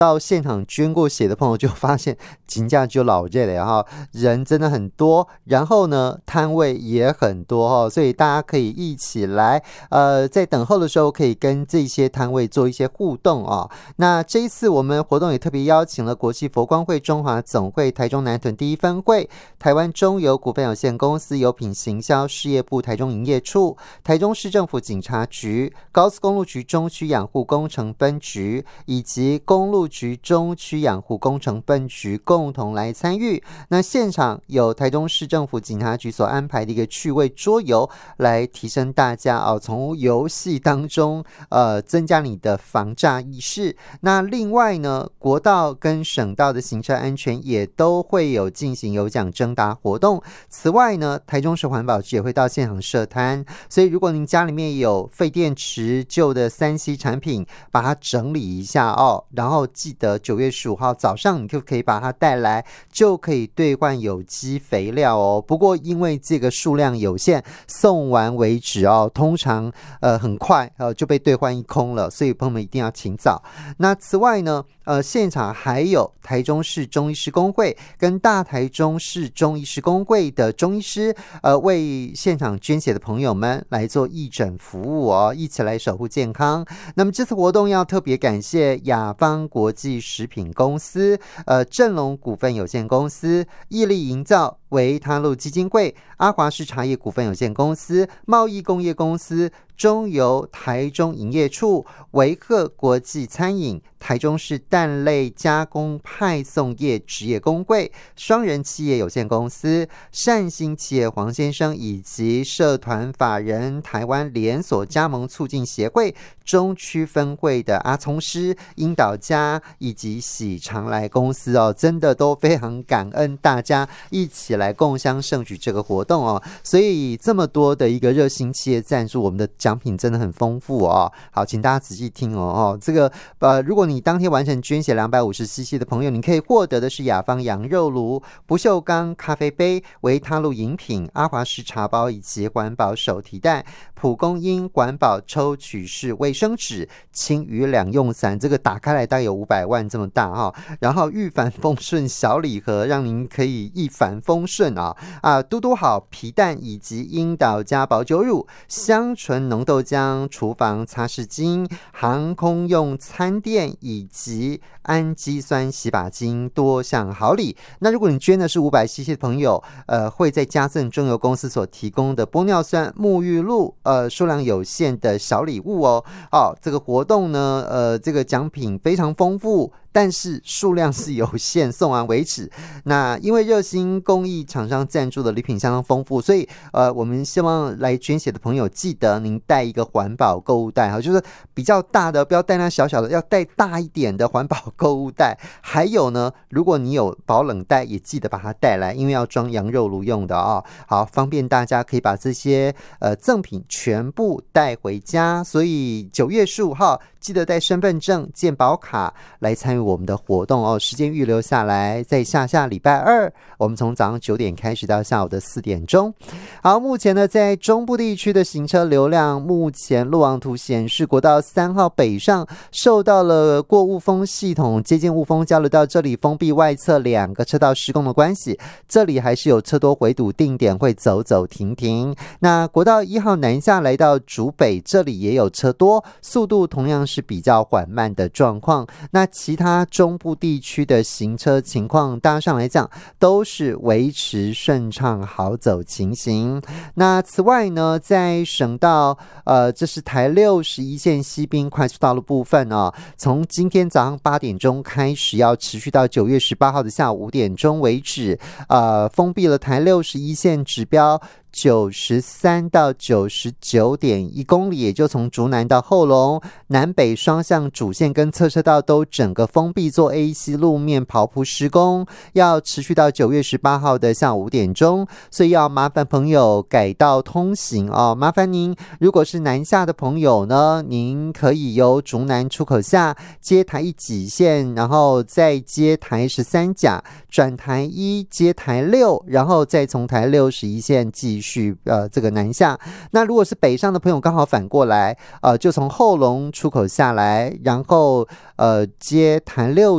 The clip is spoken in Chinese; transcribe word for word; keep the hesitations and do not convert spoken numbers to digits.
到现场捐过血的朋友就发现金价就老热了哈，人真的很多，然后呢摊位也很多哈，所以大家可以一起来呃，在等候的时候可以跟这些摊位做一些互动啊。那这一次我们活动也特别邀请了国际佛光会中华总会台中南屯第一分会、台湾中油股份有限公司油品行销事业部台中营业处、台中市政府警察局、高速公路局中区养护工程分局以及公路局中区养护工程分局共同来参与。那现场有台中市政府警察局所安排的一个趣味桌游，来提升大家哦，从游戏当中呃增加你的防诈意识。那另外呢，国道跟省道的行车安全也都会有进行有奖征答活动。此外呢，台中市环保局也会到现场设摊，所以如果您家里面有废电池、旧的 三 C 产品，把它整理一下哦，然后记得九月十五号早上你就可以把它带来，就可以兑换有机肥料哦。不过因为这个数量有限，送完为止哦，通常呃很快呃就被兑换一空了，所以朋友们一定要请早。那此外呢，呃现场还有台中市中医师公会跟大台中市中医师公会的中医师，呃为现场捐血的朋友们来做义诊服务哦，一起来守护健康。那么这次活动要特别感谢雅芳国际食品公司、呃正隆股份有限公司、毅力营造、维他路基金会、阿华士茶叶股份有限公司、贸易工业公司、中油台中营业处、维赫国际餐饮、台中市蛋类加工派送业职业工会、双人企业有限公司、善兴企业黄先生以及社团法人台湾连锁加盟促进协会中区分会的阿聪师、樱岛家以及喜常来公司哦，真的都非常感恩大家一起来共襄盛举这个活动哦。所以这么多的一个热心企业赞助，我们的奖品真的很丰富哦。好，请大家仔细听哦。哦这个呃，如果你当天完成捐血两百五十 C C 的朋友，你可以获得的是雅芳羊肉炉、不锈钢咖啡杯、维他露饮品、阿华士茶包以及环保手提袋、蒲公英环保抽取式卫生纸、轻雨两用伞，这个打开来大概有五百万这么大哈、哦。然后玉帆丰顺小礼盒，让您可以一帆风顺啊啊！嘟嘟好皮蛋以及樱岛家保酒乳、香醇浓豆浆、厨房擦拭巾、航空用餐垫以及氨基酸洗发精多项好礼。那如果你捐的是五百 C C 的朋友，呃，会在加赠中油公司所提供的玻尿酸、沐浴露，呃，数量有限的小礼物哦。哦，这个活动呢，呃，这个奖品非常丰富，但是数量是有限，送完为止。那因为热心公益厂商赞助的礼品相当丰富，所以呃，我们希望来捐血的朋友记得您带一个环保购物袋哈，就是比较大的，不要带那小小的，要带大一点的环保购物袋。还有呢，如果你有保冷袋，也记得把它带来，因为要装羊肉炉用的啊、哦。好，方便大家可以把这些呃赠品全部带回家。所以九月十五号记得带身份证、健保卡来参与我们的活动哦。时间预留下来，在下下礼拜二，我们从早上九点开始到下午的四点钟。好，目前呢，在中部地区的行车流量，目前路网图显示，国道三号北上受到了过雾峰系统接近雾峰交流道这里封闭外侧两个车道施工的关系，这里还是有车多回堵，定点会走走停停。那国道一号南下来到竹北，这里也有车多，速度同样是比较缓慢的状况。那其他中部地区的行车情况，大上来讲都是维持顺畅好走情形。那此外呢，在省道呃，这是台六十一线西滨快速道路部分哦，从今天早上八点钟开始，要持续到九月十八号的下午五点钟为止，呃，封闭了台六十一线指标九十三到九十九点一公里，也就从竹南到后龙，南北双向主线跟侧车道都整个封闭做 A C 路面刨铺施工，要持续到九月十八号的下午五点钟，所以要麻烦朋友改道通行哦。麻烦您，如果是南下的朋友呢，您可以由竹南出口下接台一己线，然后再接台十三甲，转台一接台六，然后再从台六十一线继续继续呃这个南下。那如果是北上的朋友，刚好反过来，呃就从后龙出口下来，然后呃接台六